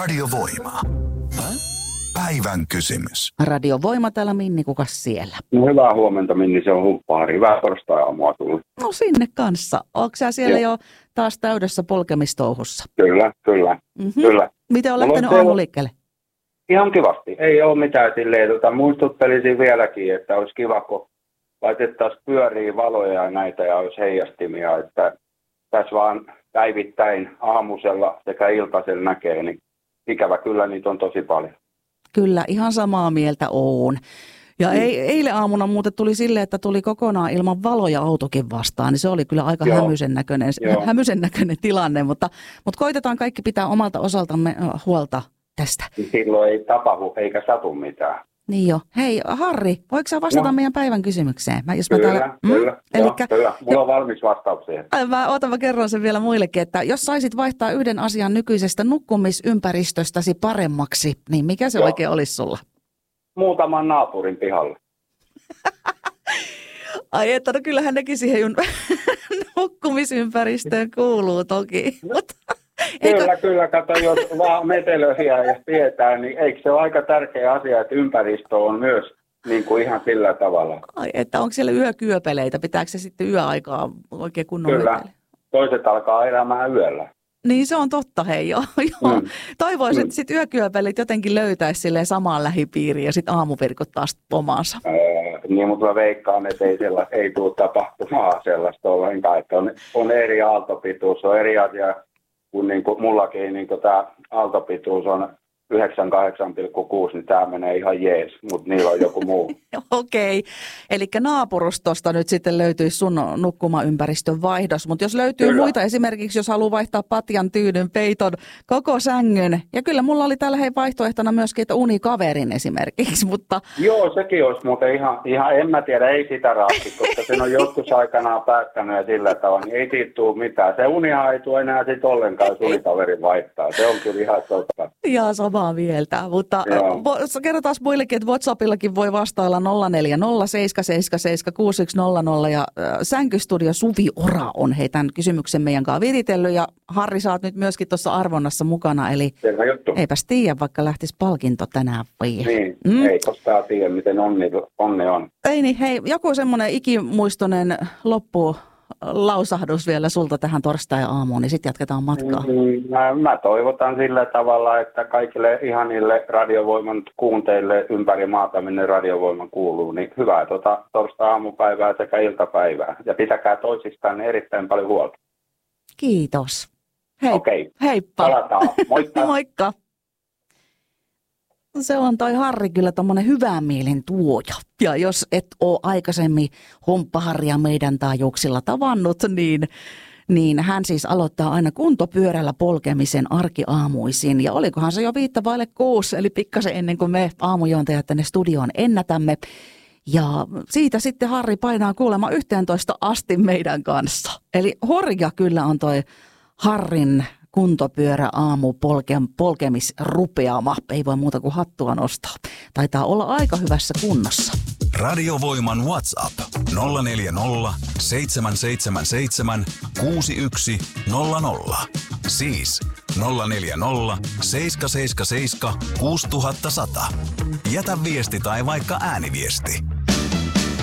Radiovoima. Päivän kysymys. Radiovoima täällä, Minni, kukas siellä? No hyvää huomenta, Minni, se on Humppahari. Hyvää torstai-aamua tullut. No sinne kanssa. Ootko sä siellä jo taas täydessä polkemistouhussa? Kyllä. Kyllä. Miten on lähtenyt aamuliikkeelle? Ihan kivasti. Ei ole mitään silleen. Muistuttelisin vieläkin, että olisi kiva, kun laitettaisiin pyöriä valoja ja näitä ja olisi heijastimia. Että tässä vaan päivittäin aamusella sekä iltaisella näkee, niin ikävä kyllä niitä on tosi paljon. Kyllä, ihan samaa mieltä oon. Ja eilen aamuna muuten tuli silleen, että tuli kokonaan ilman valoja autokin vastaan, niin se oli kyllä aika hämyisen näköinen tilanne, mutta koitetaan kaikki pitää omalta osaltamme huolta tästä. Silloin ei tapahdu eikä satu mitään. Niin jo. Hei Harri, voiko sä vastata meidän päivän kysymykseen? Kyllä. Mulla on valmis vastauksia. Mä kerron sen vielä muillekin, että jos saisit vaihtaa yhden asian nykyisestä nukkumisympäristöstäsi paremmaksi, niin mikä se oikein olisi sulla? Muutaman naapurin pihalle. Ai että, no kyllähän nekin siihen nukkumisympäristöön kuuluu toki. Kyllä, kato, jos vaan metelöhiä ja tietää, niin eikö se ole aika tärkeä asia, että ympäristö on myös niin kuin ihan sillä tavalla. Ai että, onko siellä yökyöpeleitä? Pitääkö se sitten yöaikaa oikein kunnon Kyllä, metele? Toiset alkaa elämään yöllä. Niin se on totta, hei joo. Toivoisin, että sitten yökyöpelit jotenkin löytäisi silleen samaan lähipiiriin ja sitten aamuvirkot taas omaansa. Niin, mutta mä veikkaan, että ei tule tapahtumaan sellaista ollenkaan, että on eri aaltopituus, on eri asia. Kun mullakin tämä aaltopituus on 98,6, niin tämä menee ihan jees, mutta niillä on joku muu. Okei, eli naapurustosta nyt sitten löytyisi sun nukkumaympäristön vaihdos, mutta jos löytyy muita, esimerkiksi jos haluaa vaihtaa patjan, tyynyn, peiton, koko sängyn, ja kyllä mulla oli tällä vaihtoehtona myöskin, että unikaverin esimerkiksi, mutta... Joo, sekin olisi muuten ihan en mä tiedä, ei sitä raasti, koska sen on joskus aikanaan päättänyt ja sillä tavalla, niin ei siitä tule mitään. Se unihan ei tule enää sitten ollenkaan, jos unikaverin vaihtaa, se on kyllä ihan totta. Ihan samaa mieltä, mutta kerrotaan muillekin, että WhatsAppillakin voi vastailla 0407776100 ja Sänkystudio Suvi Ora on tämän kysymyksen meidän kanssa viritellyt ja Harri, sä oot nyt myöskin tuossa arvonnassa mukana, eli eipäs tiedä, vaikka lähtisi palkinto tänään vielä. Niin, ei koskaan tiedä, miten onni on. Ei niin, hei, joku semmoinen ikimuistoinen lausahdus vielä sulta tähän torstai-aamuun, niin sitten jatketaan matkaa. Mä toivotan sillä tavalla, että kaikille ihanille radiovoiman kuunteille ympäri maata, minne radiovoiman kuuluu, niin hyvää torstai-aamupäivää sekä iltapäivää. Ja pitäkää toisistaan erittäin paljon huolta. Kiitos. Okei. Heippa. Palataan. Moikka. Moikka. Se on toi Harri kyllä tommonen hyvän mielen tuoja. Ja jos et ole aikaisemmin Humppaharria meidän taajuuksilla tavannut, niin hän siis aloittaa aina kuntopyörällä polkemisen arkiaamuisin. Ja olikohan se jo 5:05, eli pikkasen ennen kuin me aamujuontajat tänne studioon ennätämme. Ja siitä sitten Harri painaa kuulemma 11 asti meidän kanssa. Eli horja kyllä on toi Harrin kuntopyörä aamu polkemisrupeama. Ei voi muuta kuin hattua nostaa. Taitaa olla aika hyvässä kunnossa. Radiovoiman WhatsApp 040 777 6100. Siis 040 777 6100. Jätä viesti tai vaikka ääniviesti.